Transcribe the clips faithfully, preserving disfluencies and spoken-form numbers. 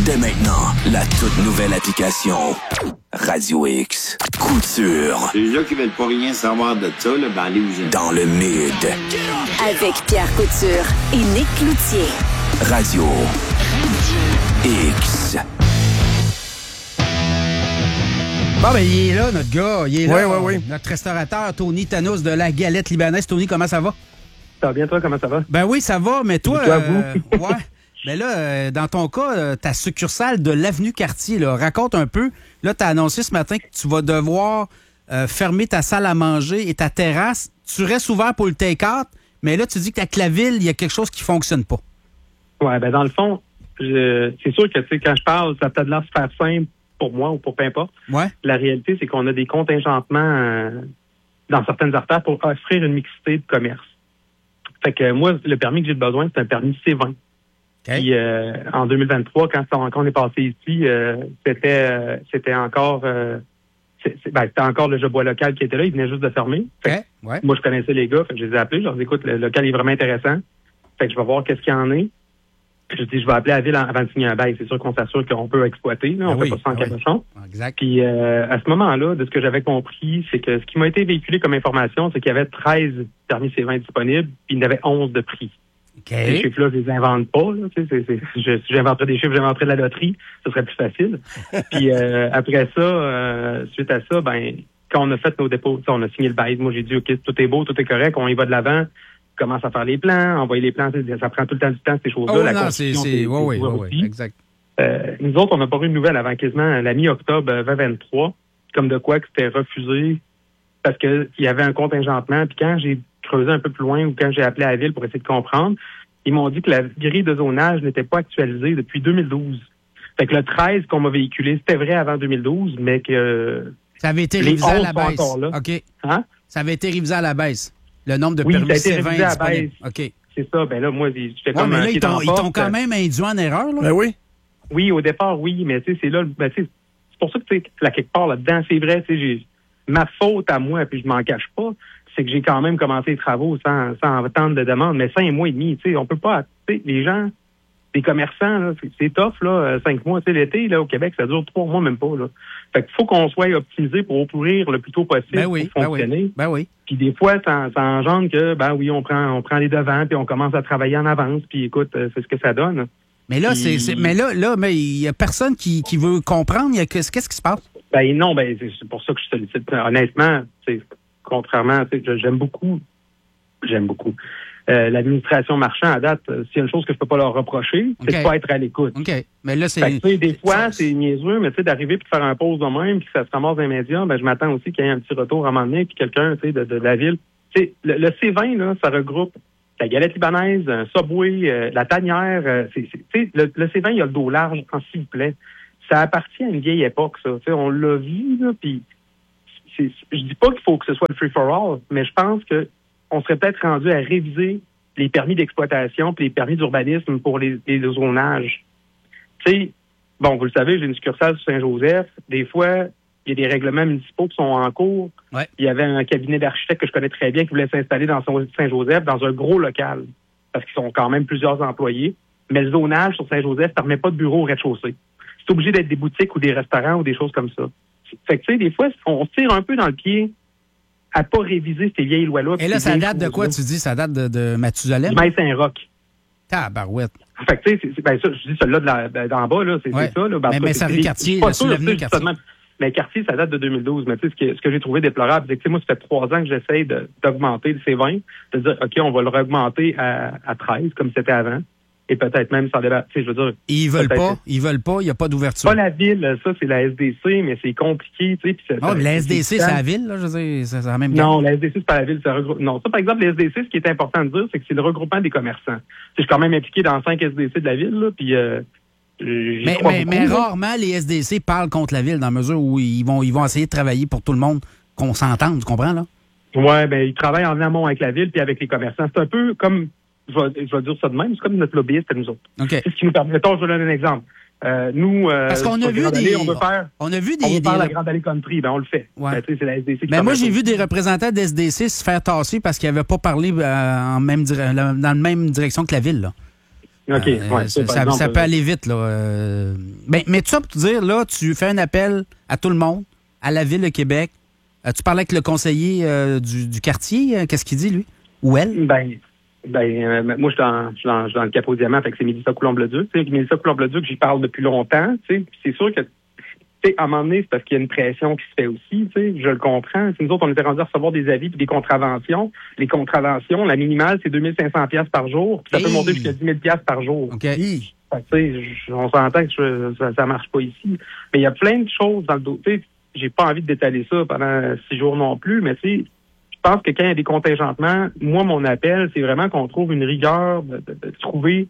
Dès maintenant, la toute nouvelle application Radio X. Couture. Les gens qui veulent pas rien savoir de ça, là, ben allez-vous-en. Dans le mid. Avec Pierre Couture et Nick Cloutier. Radio X. Bon, ben, il est là, notre gars. Il est là. Oui, oui, oui. Notre restaurateur, Tony Tanos de la Galette Libanaise. Tony, comment ça va? Ça va bien, toi? Comment ça va? Ben oui, ça va, mais toi... toi, euh, vous? ouais. Mais là, euh, dans ton cas, euh, ta succursale de l'Avenue Cartier, là, raconte un peu. Là, tu as annoncé ce matin que tu vas devoir euh, fermer ta salle à manger et ta terrasse. Tu restes ouvert pour le take-out, mais là, tu dis qu'avec la ville, il y a quelque chose qui fonctionne pas. Ouais, ben dans le fond, je, c'est sûr que tu sais, quand je parle, ça a peut-être l'air super simple pour moi ou pour peu importe. Ouais. La réalité, c'est qu'on a des contingentements euh, dans certaines artères pour offrir une mixité de commerce. Fait que moi, le permis que j'ai besoin, c'est un permis C vingt. Okay. Puis euh, en deux mille vingt-trois, quand, quand on est passé ici, euh, c'était euh, c'était encore euh, c'est, c'est, ben, c'était encore le Jebois local qui était là, il venait juste de fermer. Fait Okay. Ouais. moi, je connaissais les gars, fait que je les ai appelés, je leur ai dit, écoute, le local est vraiment intéressant. Fait que je vais voir qu'est-ce qu'il y en est. Je dis, je vais appeler la ville avant de signer un bail. C'est sûr qu'on s'assure qu'on peut exploiter. Là. On Ah fait oui, pas ça en ah cabochon. oui. Exact. Puis euh, à ce moment-là, de ce que j'avais compris, c'est que ce qui m'a été véhiculé comme information, c'est qu'il y avait treize permis C vingt disponibles, puis il y en avait onze de prix. Okay. Ces chiffres-là, je les invente pas. Là, tu sais, c'est, c'est, je, si j'inventerais des chiffres, j'inventerais de la loterie. Ce serait plus facile. Puis euh, après ça, euh, suite à ça, ben quand on a fait nos dépôts, on a signé le bail. Moi, j'ai dit, OK, tout est beau, tout est correct, on y va de l'avant. Commence à faire les plans, envoyer les plans, ça prend tout le temps du temps, ces choses-là. Oh, la non, c'est... c'est oui, oui, oui, exact. Euh, nous autres, on n'a pas eu de nouvelles avant quasiment la mi-octobre vingt vingt-trois, comme de quoi que c'était refusé parce qu'il y avait un contingentement. Puis quand j'ai creusé un peu plus loin ou quand j'ai appelé à la ville pour essayer de comprendre, ils m'ont dit que la grille de zonage n'était pas actualisée depuis deux mille douze. Fait que le treize qu'on m'a véhiculé, c'était vrai avant deux mille douze, mais que... Ça avait été révisé à la baisse. OK. Hein? Ça avait été révisé à la baisse. Le nombre de oui, permis C vingt à la baisse. OK. C'est ça. Ben là, moi, je fais ouais, comme mais un là, ils t'ont, ils t'ont quand même induit en erreur, là. Ben oui. Oui, au départ, oui, mais tu sais, c'est là, ben, tu sais, c'est pour ça que, tu sais, là, quelque part là-dedans, c'est vrai, tu sais, j'ai, ma faute à moi, puis je m'en cache pas, c'est que j'ai quand même commencé les travaux sans, sans attendre de demande, mais cinq mois et demi, tu sais, on peut pas, tu sais, les gens, les commerçants, là, c'est, c'est tough, là, cinq mois, tu sais, l'été, là, au Québec, ça dure trois mois, même pas, là. Fait qu'il faut qu'on soit optimisé pour ouvrir le plus tôt possible ben oui, pour fonctionner. Ben oui. Ben oui. Puis des fois, ça, ça engendre que, ben oui, on prend, on prend les devants, puis on commence à travailler en avance, puis écoute, c'est ce que ça donne. Mais là, puis... c'est, c'est, mais là, là, mais il y a personne qui, qui veut comprendre. Il y a, qu'est-ce qui se passe? Ben non, ben c'est pour ça que je sollicite. Honnêtement, c'est contrairement, j'aime beaucoup, j'aime beaucoup. Euh, l'administration marchand, à date, s'il y a une chose que je peux pas leur reprocher, c'est okay. de pas être à l'écoute. OK. Mais là, c'est... Fait que, des fois, c'est niaiseux, mais tu sais, d'arriver puis de faire un pause de même, puis que ça se ramasse dans les médias, ben je m'attends aussi qu'il y ait un petit retour à un moment donné, puis quelqu'un, tu sais, de, de, de la ville. Tu sais, le, le C vingt, là, ça regroupe la galette libanaise, un Subway, euh, la tanière. Euh, c'est, c'est, tu sais, le, le C vingt, il y a le dos large, en s'il vous plaît. Ça appartient à une vieille époque, ça. Tu sais, on l'a vu, là, puis je dis pas qu'il faut que ce soit le free-for-all, mais je pense que on serait peut-être rendu à réviser les permis d'exploitation puis les permis d'urbanisme pour les, les zonages. Tu sais, bon, vous le savez, j'ai une succursale sur Saint-Joseph. Des fois, il y a des règlements municipaux qui sont en cours. Ouais. Il y avait un cabinet d'architectes que je connais très bien qui voulait s'installer dans Saint-Joseph, dans un gros local, parce qu'ils sont quand même plusieurs employés. Mais le zonage sur Saint-Joseph ne permet pas de bureau au rez-de-chaussée. C'est obligé d'être des boutiques ou des restaurants ou des choses comme ça. Fait que, tu sais, des fois, on tire un peu dans le pied à pas réviser ces vieilles lois-là. Et là, ça date de quoi, tu dis? Ça date de, de Mathusalem? Du Saint-Roch. Tabarouette. Fait que, tu sais, c'est, ben, ça, je dis celui-là de la, d'en bas, là, c'est, ouais. c'est ça, là. Ben, mais, mais ça rue Cartier, pas là, sûr, sur l'avenue tu sais, Cartier. Mais Cartier, ça date de deux mille douze. Mais tu sais, ce que, ce que j'ai trouvé déplorable, c'est que, tu sais, moi, ça fait trois ans que j'essaye de, d'augmenter le C vingt, de dire, OK, on va le augmenter à, à treize, comme c'était avant. Et peut-être même sans débat. Tu sais, je veux dire. Ils veulent pas, ils veulent pas, il n'y a pas d'ouverture. Pas la ville, ça, c'est la S D C, mais c'est compliqué, tu sais. Puis ça, oh, ça, mais la S D C, c'est, c'est la ville, là, je veux dire, c'est la même. Non, la S D C, c'est pas la ville, c'est le regroupement. Non, ça, par exemple, la S D C, ce qui est important de dire, c'est que c'est le regroupement des commerçants. Je suis quand même impliqué dans cinq S D C de la ville, là, puis euh, mais, mais, mais rarement, les S D C parlent contre la ville, dans la mesure où ils vont, ils vont essayer de travailler pour tout le monde, qu'on s'entende, tu comprends, là? Oui, ben ils travaillent en amont avec la ville puis avec les commerçants. C'est un peu comme, je vais, je vais dire ça de même, c'est comme notre lobbyiste à nous autres. Okay. C'est ce qui nous permet. Mettons, je vais donner un exemple. Euh, nous, euh, parce qu'on a vu des, allée, on veut faire, on a vu des, on veut des, faire des... la Grande Allée Country, ben on le fait. Ouais. Ben, c'est la S D C qui ben moi, j'ai tout. vu des représentants de S D C se faire tasser parce qu'ils n'avaient pas parlé euh, en même dire... dans la même direction que la ville, là. OK, Euh, ouais, ça, par ça- exemple, ça peut aller vite, là. Euh, ben, mais tout ça pour te dire, là, tu fais un appel à tout le monde, à la Ville de Québec. Euh, tu parlais avec le conseiller euh, du, du quartier. euh, Qu'est-ce qu'il dit, lui? Ou elle? Ben, ben euh, moi, je suis dans, je suis dans, je suis dans le Capot Diamant, fait que c'est Mélissa Coulombe-Leduc. Tu sais, Mélissa Coulombe-Leduc, j'y parle depuis longtemps. Tu sais, puis c'est sûr que, tu sais, à un moment donné, c'est parce qu'il y a une pression qui se fait aussi. Tu sais, je le comprends. Tu sais, nous autres, on était rendus à recevoir des avis puis des contraventions. Les contraventions, la minimale, c'est deux mille cinq cents dollars par jour. Puis ça Hey! peut monter jusqu'à dix mille dollars par jour. OK. Fait que, tu sais, je- on s'entend que je- ça, ça marche pas ici. Mais il y a plein de choses dans le dos. Tu sais, j'ai pas envie de détailler ça pendant six jours non plus, mais tu sais, je pense que quand il y a des contingentements, moi, mon appel, c'est vraiment qu'on trouve une rigueur de, de- de trouver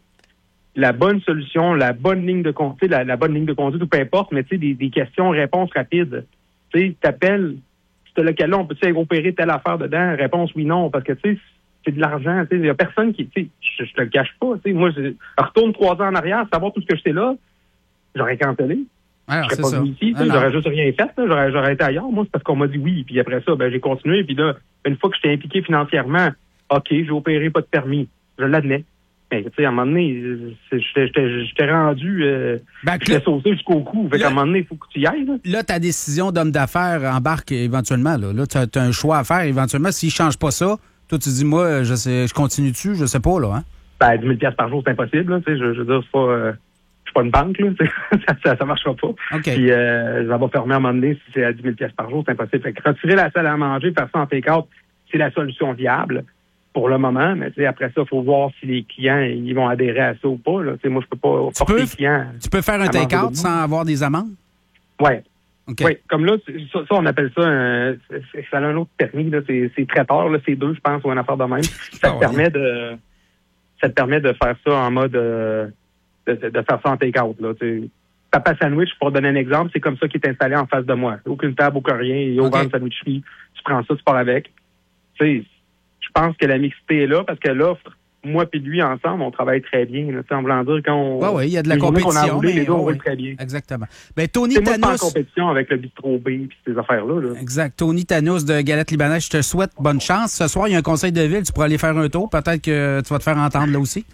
la bonne solution, la bonne ligne de conduite, la, la bonne ligne de conduite ou peu importe, mais tu sais, des, des questions-réponses rapides. Tu sais, t'appelles, ce local-là, on peut-tu opérer telle affaire dedans? Réponse oui, non, parce que tu sais, c'est de l'argent. Tu sais, il y a personne qui, tu sais, je, je te le cache pas. Tu sais, moi, je retourne trois ans en arrière, savoir tout ce que je sais là, j'aurais cancellé. Alors, Je c'est serais pas ça. venu ici, tu sais, Ah, non. j'aurais juste rien fait, là, j'aurais, j'aurais été ailleurs. Moi, c'est parce qu'on m'a dit oui, puis après ça, ben j'ai continué, puis là, une fois que j'étais impliqué financièrement, OK, j'ai opéré, pas de permis, je l'admets. Mais tu sais, à un moment donné, c'est- j'étais, j'étais, j'étais rendu, euh, Ben, que j'étais saucé jusqu'au cou. Fait là- qu'à un moment donné, il faut que tu y ailles, là. là, ta décision d'homme d'affaires embarque éventuellement. Là, là tu as, un choix à faire éventuellement. S'il ne change pas ça, toi, tu dis, moi, je sais, je continue dessus, je sais pas, là. Hein? Ben, dix mille dollars par jour, c'est impossible, là, tu sais, je, je veux dire, c'est pas, euh, je suis pas une banque, là, tu sais, ça, ça, ça marchera pas. OK. Puis, euh, ça va fermer à un moment donné, si c'est à dix mille dollars par jour, c'est impossible. Fait que retirer la salle à manger, faire ça en take-out, c'est la solution viable pour le moment, mais tu sais, après ça, il faut voir si les clients, ils vont adhérer à ça ou pas, là. Tu sais, moi, je peux pas Tu forcer peux, les clients. tu peux faire un à manger take-out de sans avoir des amendes? Ouais. OK. Oui, comme là, c'est- ça, ça, on appelle ça un, c'est- c'est- ça a un autre permis, là, c'est, c'est traiteur, là, c'est deux, je pense, ou une affaire de même. Ça Ah te ouais. permet de, ça te permet de faire ça en mode, euh, de, de, de faire ça en take-out, là, tu sais. Papa Sandwich, pour donner un exemple, c'est comme ça qui est installé en face de moi. Aucune table, aucun rien, il y a OK. ouvert une sandwicherie, tu prends ça, tu pars avec. Tu sais, je pense que la mixité est là, parce que l'offre, moi puis lui, ensemble, on travaille très bien, là, tu sais, en voulant dire, quand on... Oui, oui, il y a de la les journées qu'on a compétition. roulé, mais les deux, on ouais, roule ouais. très bien. Exactement. Ben, Tony C'est moi, je suis en Tanous. compétition avec le bistrot B et ces affaires-là, là. Exact. Tony Tanous de Galette Libanaise, je te souhaite bonne chance. Ce soir, il y a un conseil de ville. Tu pourras aller faire un tour. Peut-être que tu vas te faire entendre là aussi.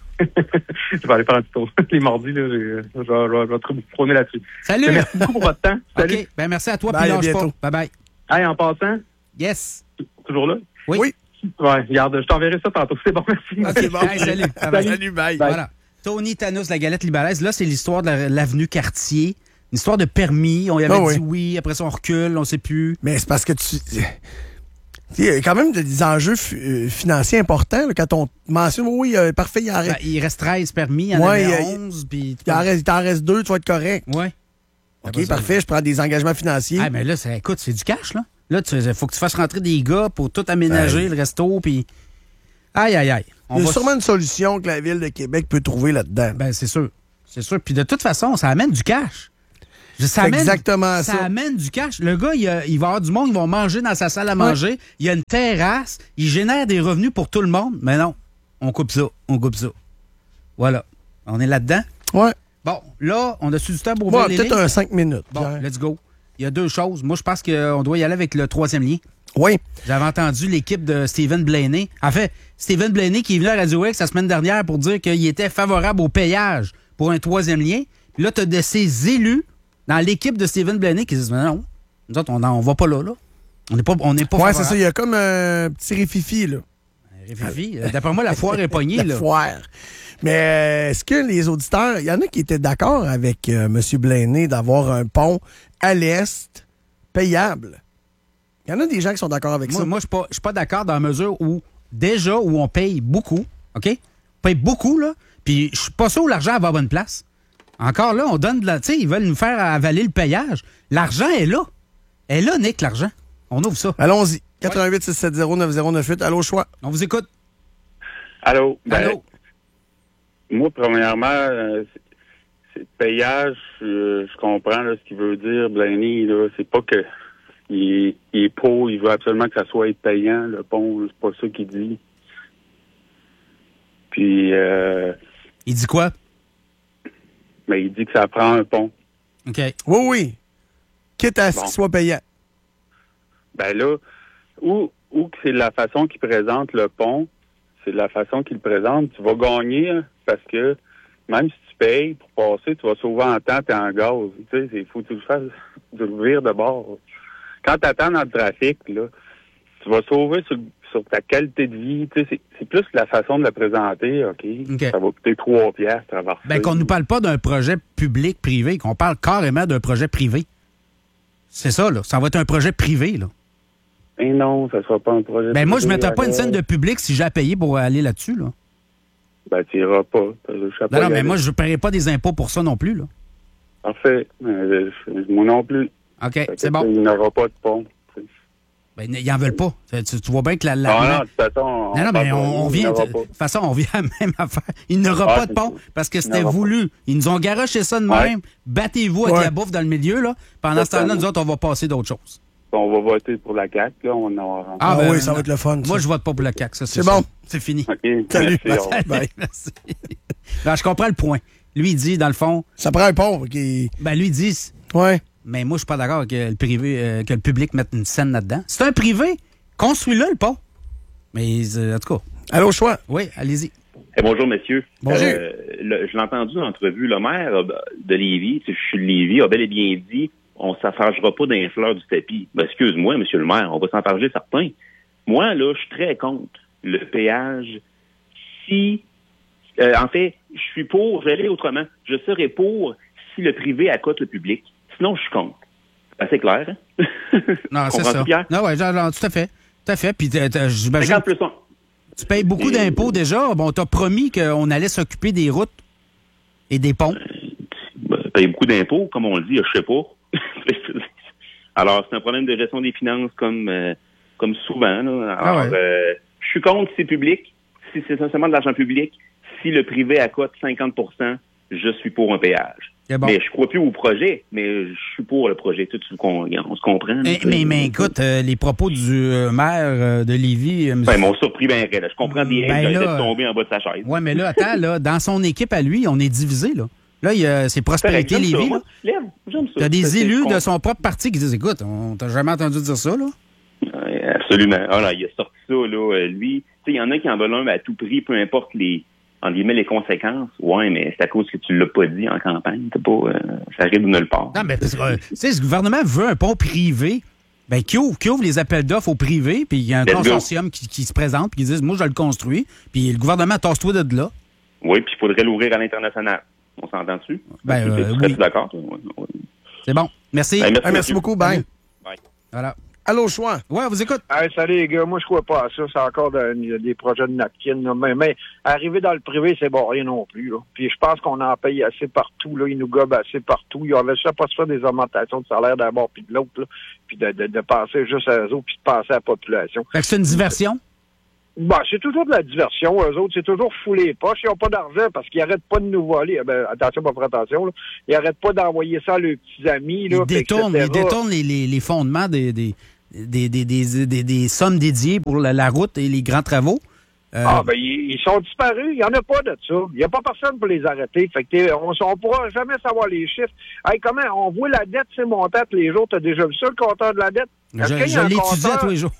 Je vais aller faire un petit tour. Les mardis, là, j'ai- je vais, je vais, je vais te prôner là-dessus. Salut! Mais merci beaucoup pour votre temps. Salut. OK. Ben, merci à toi. Bye, Puis à lâche bientôt. pas. Bye-bye. Hey, en passant, Yes. toujours là? Oui. Oui. Ouais, regarde, je t'enverrai ça tantôt. C'est bon, merci. OK. C'est bon. Hey, salut. Bye-bye. Salut, bye. Voilà. Tony Tanous, la Galette Libanaise. Là, c'est l'histoire de la- l'avenue Cartier. Une histoire de permis. On y avait Ah oui. dit oui. Après ça, on recule. On sait plus. Mais c'est parce que tu. Tu sais, il y a quand même des enjeux fi- euh, financiers importants là, quand on mentionne oui, euh, parfait, il en Ben, reste, il reste treize permis. Il y en Ouais, avait il y a- onze. Puis... il en reste, il t'en reste deux, tu vas être correct. Ouais. OK, Après ça, parfait, je prends des engagements financiers. Ah, mais là, ça, écoute, c'est du cash, là. Là, il faut que tu fasses rentrer des gars pour tout aménager, le resto, puis... Aïe, aïe, aïe. On il y a va- sûrement une solution que la Ville de Québec peut trouver là-dedans. Ben, c'est sûr. C'est sûr. Puis de toute façon, ça amène du cash. Je- Ça C'est amène, exactement ça. Ça amène du cash. Le gars, il, a- il va avoir du monde, ils vont manger dans sa salle à manger. Il y a une terrasse. Il génère des revenus pour tout le monde. Mais non, on coupe ça. On coupe ça. Voilà. On est là-dedans. Ouais. Bon, là, on a su du temps pour ouvrir Bon, les peut-être lignes. un cinq minutes. Bon, Pierre. let's go. Il y a deux choses. Moi, je pense qu'on doit y aller avec le troisième lien. Oui. J'avais entendu l'équipe de Stephen Blaney. En fait, Stephen Blaney qui est venu à Radio X la semaine dernière pour dire qu'il était favorable au payage pour un troisième lien. Puis là, tu as de ces élus dans l'équipe de Stephen Blaney qui disent, mais non, nous autres, on ne va pas là, là. On n'est pas, on n'est pas Ouais, c'est favorable. ça. Il y a comme un petit réfifi, là. Réfifi, euh, d'après moi, la foire est pognée, La là. foire. Mais euh, est-ce que les auditeurs, il y en a qui étaient d'accord avec euh, M. Blaney d'avoir un pont à l'Est payable? Il y en a des gens qui sont d'accord avec Moi, ça. moi je ne suis pas d'accord dans la mesure où, déjà, où on paye beaucoup, OK? On paye beaucoup, là, puis je suis pas sûr où l'argent va avoir bonne place. Encore là, on donne de la... Tu sais, ils veulent nous faire avaler le payage. L'argent est là. Elle est là, Nick, l'argent. On ouvre ça. Allons-y. quatre un huit six sept zéro neuf zéro neuf huit. Allô, choix. On vous écoute. Allô? Ben, Allô? moi, premièrement, euh, c'est- c'est payage, euh, je comprends là, ce qu'il veut dire, Blaney, là. C'est pas que il est, il est pour, il veut absolument que ça soit payant, le pont, c'est pas ça qu'il dit. Puis, euh, Il dit quoi? mais il dit que ça prend un pont. OK. Oui, oui. Quitte à ce Bon. qu'il soit payant. Ben là, ou, ou que c'est de la façon qu'il présente le pont, c'est de la façon qu'il le présente, tu vas gagner, hein, parce que même si tu payes pour passer, tu vas sauver en temps et en gaz. Tu sais, il faut que tu le fasses du revire de bord. Quand tu attends dans le trafic, là, tu vas sauver sur, sur ta qualité de vie. Tu sais, c'est, c'est plus la façon de le présenter, OK? Okay. Ça va coûter trois piastres traverser. Ben, qu'on ne nous parle pas d'un projet public-privé, qu'on parle carrément d'un projet privé. C'est ça, là. Ça va être un projet privé, là. Mais non, ça ne sera pas un projet Ben, privé. moi, je ne mettrais pas une scène de public si j'ai à payer pour aller là-dessus, là. Ben, tu n'iras pas. Non, non, mais moi, je ne paierai pas des impôts pour ça non plus, là. Parfait. Euh, moi non plus. OK, c'est bon. Il n'y aura pas de pont. Ben, ils n'en veulent pas. Tu, tu vois bien que la... la non, la... non, de toute façon... On non, non, mais on, on vient... De toute façon, on vient à la même affaire. Il n'y aura ah, pas de pont parce que c'était voulu. Pas. Ils nous ont garoché ça de même. Ouais. Battez-vous avec ouais. la bouffe dans le milieu, là. Pendant ce temps-là, nous autres, on va passer d'autres choses. On va voter pour la C A Q, là. On aura... Ah, ben, oui, ça va être le fun. Moi, je vote pas pour la C A Q, ça, c'est, c'est bon. C'est fini. OK. Salut. Merci. Bye. Merci. Non, je comprends le point. Lui, il dit, dans le fond... Ça prend un pont. Qui... Ben, lui, il dit... Ouais. Mais moi, je suis pas d'accord que le privé, euh, que le public mette une scène là-dedans. C'est un privé. Construis-le, le pont. Mais, euh, en tout cas... Allô, choix. Oui, allez-y. Eh, bonjour, messieurs. Bonjour. Euh, le, je l'ai entendu en entrevue. Le maire de Lévis, je suis de Lévis, a bel et bien dit on ne s'affargera pas d'un fleur du tapis. Ben, excuse-moi, monsieur le maire, on va s'en farger certains. Moi, là, je suis très contre le péage. Si, euh, en fait, je suis pour, je vais aller autrement. Je serais pour si le privé accote le public. Sinon, je suis contre. C'est assez clair, hein? Non, c'est ça. Pierre? Non, ouais, genre, tout à fait. Tout à fait. Puis, j'imagine... Tu payes beaucoup et... d'impôts déjà. Bon, t'as promis qu'on allait s'occuper des routes et des ponts. Ben, paye beaucoup d'impôts, comme on le dit, je sais pas. Alors, c'est un problème de gestion des finances comme euh, comme souvent. Là. Alors, ah ouais. euh, je suis contre si c'est public, si c'est essentiellement de l'argent public. Si le privé accote cinquante pour cent, je suis pour un péage. Bon. Mais je crois plus au projet, mais je suis pour le projet. Tout, on, on se comprend. Mais, mais, mais écoute, euh, les propos du euh, maire euh, de Lévis... Euh, ben, ils m'ont surpris bien raide. Je comprends bien ben qu'il a tombé en bas de sa chaise. Oui, mais là, attends, là, dans son équipe à lui, on est divisé, là. Là, il y a c'est Prospérité j'aime Lévis, ça, là. J'aime, j'aime ça. Il y a des élus de son propre parti qui disent, écoute, on t'a jamais entendu dire ça, là? Oui, absolument. Ah, là, il a sorti ça, là, lui. Tu sais, il y en a qui en veulent un à tout prix, peu importe les... en guillemets, les conséquences. Ouais, mais c'est à cause que tu l'as pas dit en campagne. C'est pas, euh, ça arrive de nulle part. Non, mais parce que, euh, tu sais, ce gouvernement veut un pont privé, ben, qui ouvre, qui ouvre les appels d'offres au privé, puis il y a un Let's consortium qui, qui se présente, puis qui dit, moi, je le construis, puis le gouvernement tasse-toi de là. Oui, puis il faudrait l'ouvrir à l'international. On s'entend dessus? Ben, euh, tu oui. d'accord? Ouais, ouais. C'est bon. Merci. Ben, merci, ah, merci beaucoup. Bye. Bye. Voilà. Allô, choix. Ouais, on vous écoute. Hey, salut les gars, moi je crois pas à ça. C'est encore de, des projets de napkin. Là. Mais, mais arriver dans le privé, c'est bon, rien non plus. Là. Puis je pense qu'on en paye assez partout. Là. Ils nous gobent assez partout. Ils ont laissé pas se faire des augmentations de salaire d'un bord puis de l'autre. Là. Puis de, de, de passer juste à eux autres puis de passer à la population. Fait que c'est une diversion? Bah, c'est toujours de la diversion. Eux autres, c'est toujours fouler les poches. Ils n'ont pas d'argent parce qu'ils n'arrêtent pas de nous voler. Ben, attention, pas faire attention. Là. Ils n'arrêtent pas d'envoyer ça à leurs petits amis. Là, ils, détournent, ils détournent les, les, les fondements des... des... Des, des, des, des, des sommes dédiées pour la, la route et les grands travaux. Euh... Ah, ben, ils, ils sont disparus. Il n'y en a pas de ça. Il n'y a pas personne pour les arrêter. Fait que on ne pourra jamais savoir les chiffres. Hey, comment on voit la dette c'est monter tous les jours? Tu as déjà vu ça, le compteur de la dette? Je, je l'étudie compteur... à tous les jours.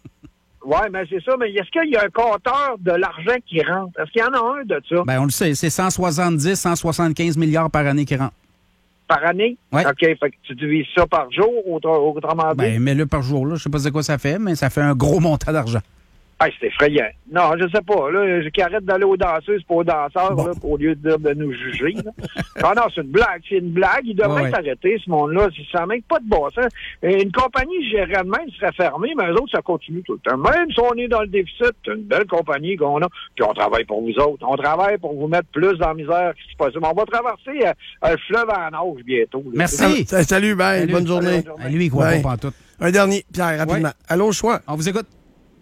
Oui, mais c'est ça. Mais est-ce qu'il y a un compteur de l'argent qui rentre? Est-ce qu'il y en a un de ça? Ben, on le sait. C'est cent soixante-dix, cent soixante-quinze milliards par année qui rentrent. Par année? Oui. OK, fait que tu divises ça par jour, autrement dit? Ben, mets-le par jour, là. Je sais pas c'est quoi ça fait, mais ça fait un gros montant d'argent. Ah, c'est effrayant. Non, je sais pas. Là, qui arrête d'aller aux danseuses pour aux danseurs, bon. Là, au lieu de dire de nous juger. non, non, c'est une blague. C'est une blague. Il devrait ouais, s'arrêter, ce monde-là. Ça n'a même pas de bon sens. Une compagnie, je dirais même, serait fermée, mais eux autres, ça continue tout le temps. Même si on est dans le déficit, c'est une belle compagnie qu'on a. Puis on travaille pour vous autres. On travaille pour vous mettre plus dans la misère que c'est possible. On va traverser euh, le fleuve en nage bientôt. Là. Merci. Salut, salut, bye. Salut. Bonne journée. Bonne journée. Lui, il croit pas en tout. Un dernier, Pierre, rapidement. Ouais. Allô, choix. On vous écoute.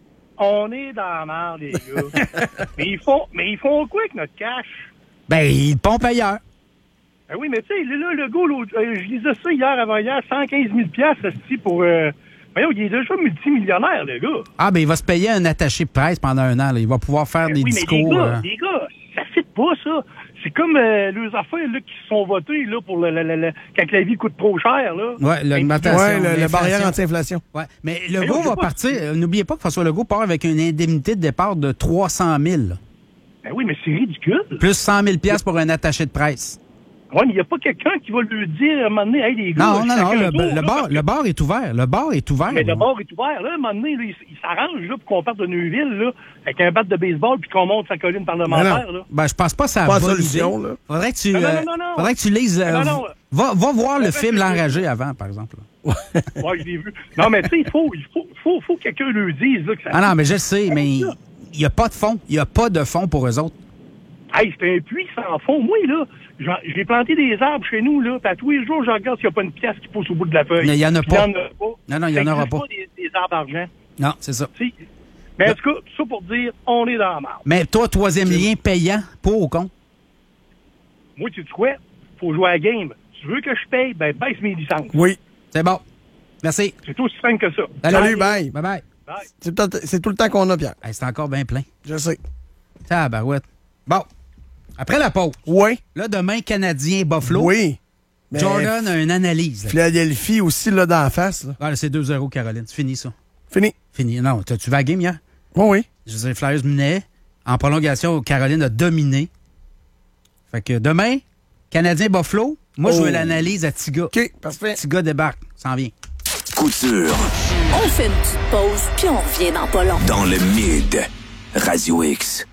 On est dans la merde, les gars. mais ils font mais ils font quoi avec notre cash? Ben, ils pompent ailleurs. Ben oui, mais tu sais, là, le gars, euh, je lisais ça hier avant-hier, cent quinze mille piastres pour... Euh, voyons, il est déjà multimillionnaire, le gars. Ah, ben, il va se payer un attaché de presse pendant un an. Là. Il va pouvoir faire ben des oui, discours. Mais les gars, euh... les gars, ça fit pas, ça. C'est comme euh, les affaires là, qui se sont votées là, pour le, le, le, le, quand la vie coûte trop cher. Là. Oui, l'augmentation. Oui, le, le barrière anti-inflation. Ouais. Mais Legault va partir. Euh, n'oubliez pas que François Legault part avec une indemnité de départ de trois cent mille. Ben oui, mais c'est ridicule. Plus cent mille dollars pour un attaché de presse. Oui, mais il n'y a pas quelqu'un qui va lui dire à un moment donné, hey, les gars. Non, non, non, le, tour, le, là, bar, que... le bar est ouvert. Le bar est ouvert. Mais là. le bar est ouvert, là. À un moment donné, là, il, il s'arrange là, pour qu'on parte de Neuville, là, avec un bat de baseball, puis qu'on monte sa colline parlementaire, là. Ben, je pense pas que ça Pas a de bonne solution, idée. là. Faudrait que tu, Non, non, euh, non, non. faudrait que tu lises. euh, Non, non. Va, va voir le Ouais, film c'est- L'Enragé avant, par exemple. là. Ouais, je l'ai vu. Non, mais tu sais, il faut, il faut, faut, faut que quelqu'un lui dise, là, que ça. Ah non, mais je le sais, mais il n'y a pas de fond. Il n'y a pas de fond pour eux autres. Hey, c'est un puits sans fond. Moi, là, j'en- j'ai planté des arbres chez nous, là, puis à tous les jours, je regarde s'il n'y a pas une pièce qui pousse au bout de la feuille. Il y en a Puis pas. Il n'y en a pas. Non, non, il y en Ça aura existe pas. Des, des arbres argent. Non, c'est ça. Tu sais. Mais en tout cas, tout ça pour dire, on est dans la marde. Mais toi, troisième lien payant, pour ou contre? Moi, tu sais quoi? Faut jouer à la game. Tu veux que je paye? Ben, baisse mes licences. Oui. C'est bon. Merci. C'est aussi simple que ça. Salut, bye. Bye bye. Bye. C'est tout, c'est tout le temps qu'on a, Pierre. Hey, c'est encore bien plein. Je sais. Tabarouette. Bon. Après la pause. Oui. Là, demain, Canadien Buffalo. Oui. Mais Jordan a une analyse. là. Philadelphie aussi, là, dans la face. Là. Ah, là, c'est deux zéro, Caroline. C'est fini, ça. Fini. Fini. Non, t'as- tu vas à la game hier? Oui, oui. Je veux dire, Flyers menait. En prolongation, Caroline a dominé. Fait que demain, Canadien Buffalo. Moi, je Oh. veux l'analyse à Tiga. OK, parfait. Tiga débarque. S'en vient. Coup sûr On fait une petite pause, puis on revient dans pas long. dans le mid. Radio X.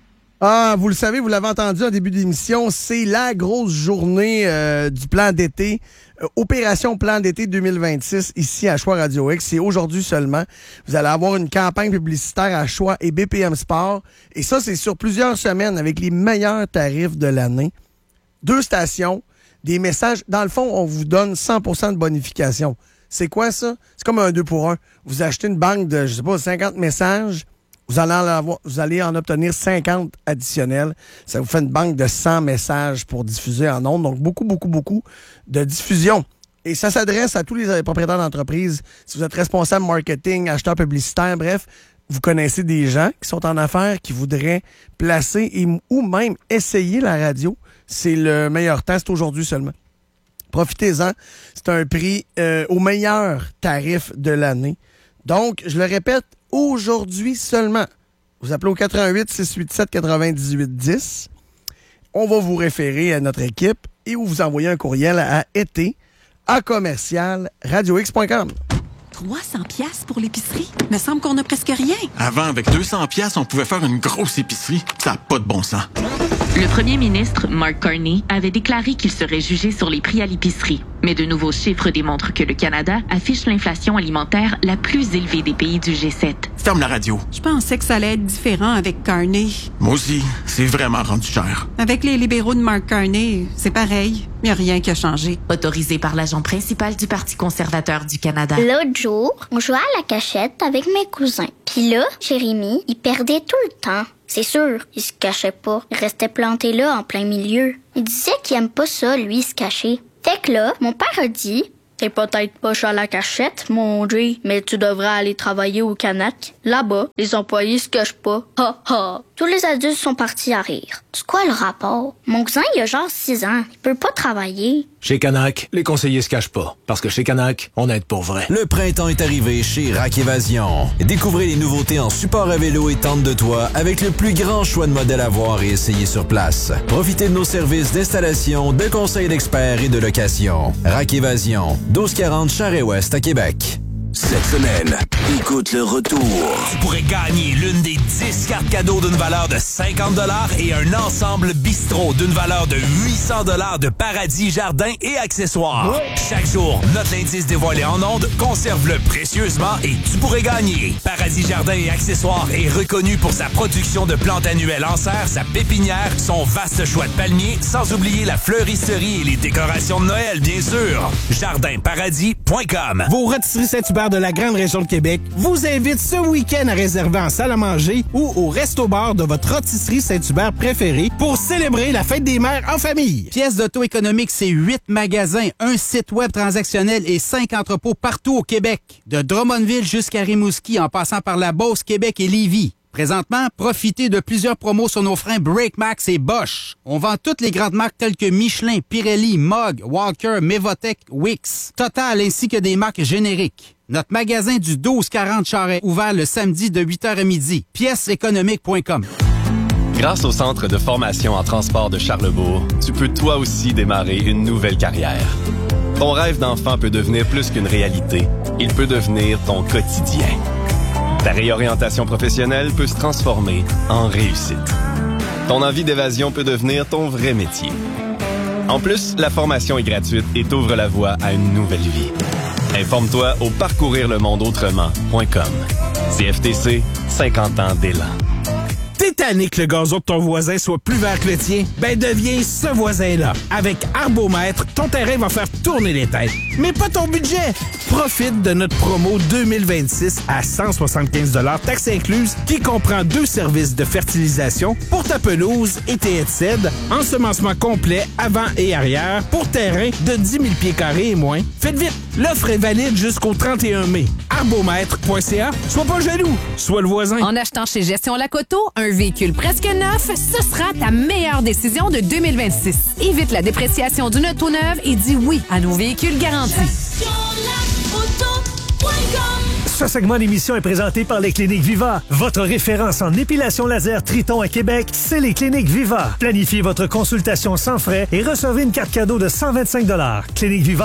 Ah, vous le savez, vous l'avez entendu en début d'émission, c'est la grosse journée euh, du plan d'été. Euh, Opération Plan d'été deux mille vingt-six ici à Choix Radio X. C'est aujourd'hui seulement. Vous allez avoir une campagne publicitaire à Choix et B P M Sport. Et ça, c'est sur plusieurs semaines avec les meilleurs tarifs de l'année. Deux stations, des messages. Dans le fond, on vous donne cent pour cent de bonification. C'est quoi ça? C'est comme un deux pour un. Vous achetez une banque de, je sais pas, cinquante messages. Vous allez, en avoir, vous allez en obtenir cinquante additionnels. Ça vous fait une banque de cent messages pour diffuser en ondes. Donc, beaucoup, beaucoup, beaucoup de diffusion. Et ça s'adresse à tous les propriétaires d'entreprises. Si vous êtes responsable marketing, acheteur publicitaire, bref, vous connaissez des gens qui sont en affaires, qui voudraient placer et, ou même essayer la radio. C'est le meilleur temps. C'est aujourd'hui seulement. Profitez-en. C'est un prix euh, au meilleur tarif de l'année. Donc, je le répète, aujourd'hui seulement. Vous appelez au quatre un huit, six huit sept, neuf huit un zéro. On va vous référer à notre équipe et vous envoyer un courriel à été à commercial radio x point com. trois cents piastres pour l'épicerie? Me semble qu'on a presque rien. Avant, avec deux cents piastres, on pouvait faire une grosse épicerie. Ça n'a pas de bon sens. Le premier ministre, Mark Carney, avait déclaré qu'il serait jugé sur les prix à l'épicerie. Mais de nouveaux chiffres démontrent que le Canada affiche l'inflation alimentaire la plus élevée des pays du G sept. Ferme la radio. Je pensais que ça allait être différent avec Carney. Moi aussi, c'est vraiment rendu cher. Avec les libéraux de Mark Carney, c'est pareil. Il n'y a rien qui a changé. Autorisé par l'agent principal du Parti conservateur du Canada. L'autre jour, on jouait à la cachette avec mes cousins. Puis là, Jérémy, il perdait tout le temps. C'est sûr, il se cachait pas. Il restait planté là, en plein milieu. Il disait qu'il aime pas ça, lui, se cacher. Fait que là, mon père a dit... T'es peut-être poche à la cachette, mon Jay, mais tu devrais aller travailler au Canac. Là-bas, les employés se cachent pas. Ha ha. Tous les adultes sont partis à rire. C'est quoi le rapport? Mon cousin, il a genre six ans. Il peut pas travailler. Chez Canac, les conseillers se cachent pas. Parce que chez Canac, on aide pour vrai. Le printemps est arrivé chez Rack Évasion. Découvrez les nouveautés en support à vélo et tente de toit avec le plus grand choix de modèles à voir et essayer sur place. Profitez de nos services d'installation, de conseils d'experts et de location. Rack Évasion, douze quarante Charest-Ouest à Québec. Cette semaine, écoute le retour. Tu pourrais gagner l'une des dix cartes cadeaux d'une valeur de cinquante dollars et un ensemble bistrot d'une valeur de huit cents dollars de paradis, jardins et accessoires. Ouais. Chaque jour, notre indice dévoilé en ondes, conserve-le précieusement et tu pourrais gagner. Paradis, jardins et accessoires est reconnu pour sa production de plantes annuelles en serre, sa pépinière, son vaste choix de palmiers, sans oublier la fleuristerie et les décorations de Noël, bien sûr. jardin paradis point com. Vos rôtisseries Saint-Hubert de la grande région de Québec vous invite ce week-end à réserver en salle à manger ou au resto-bar de votre rôtisserie Saint-Hubert préférée pour célébrer la fête des mères en famille. Pièces d'auto économique, c'est huit magasins, un site web transactionnel et cinq entrepôts partout au Québec. De Drummondville jusqu'à Rimouski, en passant par la Beauce, Québec et Lévis. Présentement, profitez de plusieurs promos sur nos freins BrakeMax et Bosch. On vend toutes les grandes marques telles que Michelin, Pirelli, Mogg, Walker, Mevotech, Wix, Total ainsi que des marques génériques. Notre magasin du douze quarante Charest, ouvert le samedi de huit heures à midi. pièces économiques point com. Grâce au Centre de formation en transport de Charlebourg, tu peux toi aussi démarrer une nouvelle carrière. Ton rêve d'enfant peut devenir plus qu'une réalité. Il peut devenir ton quotidien. Ta réorientation professionnelle peut se transformer en réussite. Ton envie d'évasion peut devenir ton vrai métier. En plus, la formation est gratuite et t'ouvre la voie à une nouvelle vie. Informe-toi au parcourir le monde autrement point com. C F T C, cinquante ans d'élan. T'es tanné que le gazon de ton voisin soit plus vert que le tien? Ben, deviens ce voisin-là. Avec Arbomètre, ton terrain va faire tourner les têtes. Mais pas ton budget! Profite de notre promo deux mille vingt-six à cent soixante-quinze dollars taxes incluses qui comprend deux services de fertilisation pour ta pelouse et tes haies de cèdre, ensemencement complet avant et arrière pour terrain de dix mille pieds carrés et moins. Faites vite! L'offre est valide jusqu'au trente et un mai. arbomètre point c a. Sois pas jaloux, sois le voisin. En achetant chez Gestion Lacoto, un véhicule presque neuf, ce sera ta meilleure décision de deux mille vingt-six. Évite la dépréciation d'une auto neuve et dis oui à nos véhicules garantis. Ce segment d'émission est présenté par les Cliniques Viva. Votre référence en épilation laser Triton à Québec, c'est les Cliniques Viva. Planifiez votre consultation sans frais et recevez une carte cadeau de cent vingt-cinq dollars. Clinique Viva.